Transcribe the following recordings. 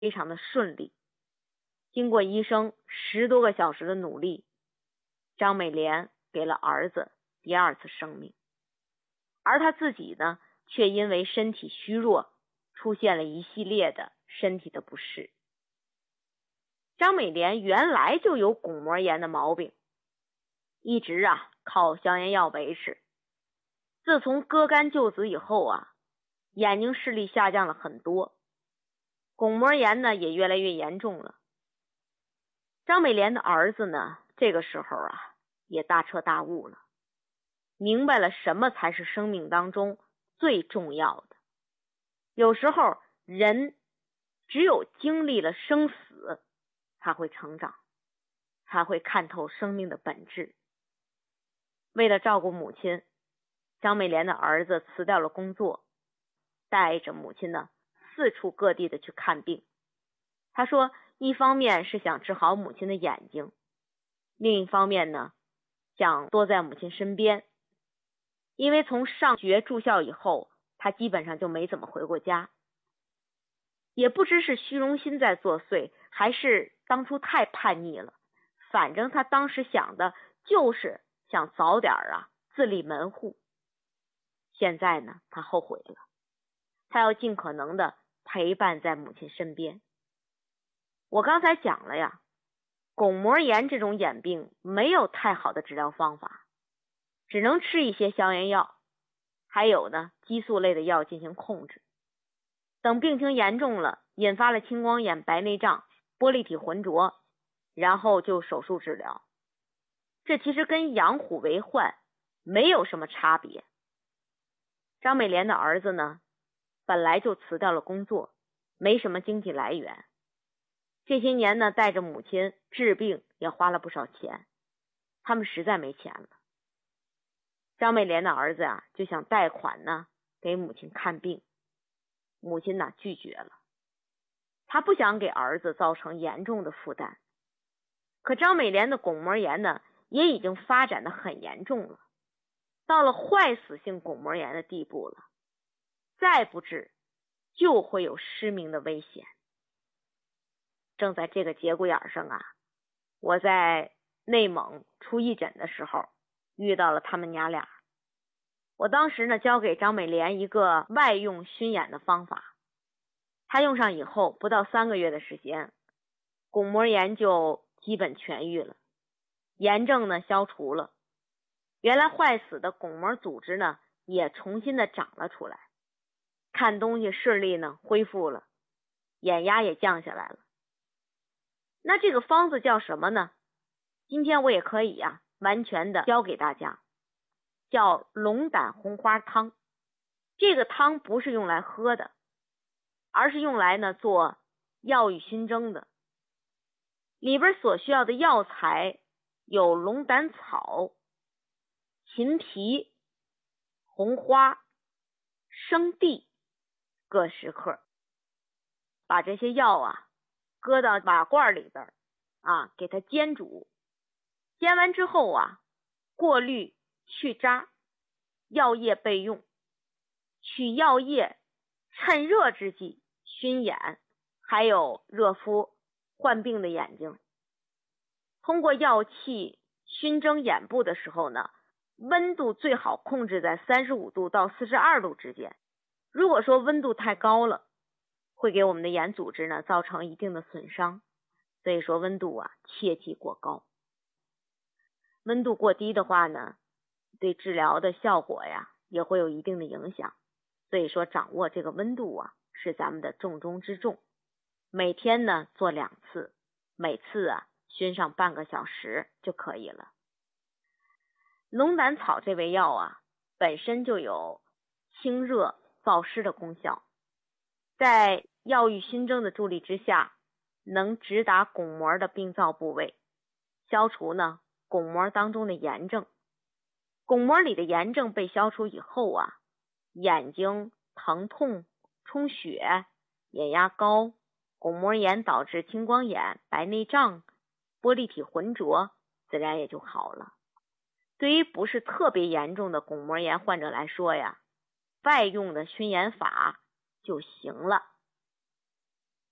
非常的顺利。经过医生10多个小时的努力，张美莲给了儿子第2次生命，而她自己呢，却因为身体虚弱，出现了一系列的身体的不适。张美莲原来就有巩膜炎的毛病，一直靠消炎药维持。自从割肝救子以后眼睛视力下降了很多，巩膜炎呢也越来越严重了。张美莲的儿子呢，这个时候也大彻大悟了，明白了什么才是生命当中最重要的。有时候人只有经历了生死，才会成长，才会看透生命的本质。为了照顾母亲，张美莲的儿子辞掉了工作，带着母亲呢四处各地的去看病。他说一方面是想治好母亲的眼睛，另一方面呢想多在母亲身边。因为从上学住校以后，他基本上就没怎么回过家。也不知是虚荣心在作祟，还是当初太叛逆了，反正他当时想的就是想早点自立门户。现在呢他后悔了，他要尽可能的陪伴在母亲身边。我刚才讲了巩膜炎这种眼病没有太好的治疗方法，只能吃一些消炎药，还有呢激素类的药进行控制。等病情严重了，引发了青光眼、白内障、玻璃体浑浊，然后就手术治疗。这其实跟养虎为患没有什么差别。张美莲的儿子呢，本来就辞掉了工作，没什么经济来源。这些年呢，带着母亲治病也花了不少钱，他们实在没钱了。张美莲的儿子就想贷款呢给母亲看病，母亲呢拒绝了。他不想给儿子造成严重的负担。可张美莲的巩膜炎呢也已经发展得很严重了，到了坏死性巩膜炎的地步了，再不治就会有失明的危险。正在这个节骨眼上我在内蒙出义诊的时候遇到了他们娘俩。我当时呢教给张美莲一个外用熏眼的方法，她用上以后不到3个月的时间，巩膜炎就基本痊愈了，炎症呢消除了，原来坏死的巩膜组织呢也重新的长了出来，看东西视力呢恢复了，眼压也降下来了。那这个方子叫什么呢？今天我也可以完全的教给大家，叫龙胆红花汤。这个汤不是用来喝的，而是用来呢做药浴熏蒸的。里边所需要的药材有龙胆草、芹皮、红花、生地各10克。把这些药搁到瓦罐里边给它煎煮。煎完之后过滤去渣，药液备用。取药液，趁热之际熏眼，还有热敷患病的眼睛。通过药气熏蒸眼部的时候呢，温度最好控制在35度到42度之间。如果说温度太高了，会给我们的眼组织呢造成一定的损伤，所以说温度切忌过高。温度过低的话呢，对治疗的效果也会有一定的影响。所以说掌握这个温度是咱们的重中之重。每天呢做2次，每次熏上半个小时就可以了。龙胆草这味药本身就有清热燥湿的功效，在药浴熏蒸的助力之下，能直达巩膜的病灶部位，消除呢巩膜当中的炎症。巩膜里的炎症被消除以后眼睛疼痛、充血、眼压高、巩膜炎导致青光眼、白内障、玻璃体浑浊自然也就好了。对于不是特别严重的巩膜炎患者来说外用的熏眼法就行了。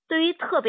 对于特别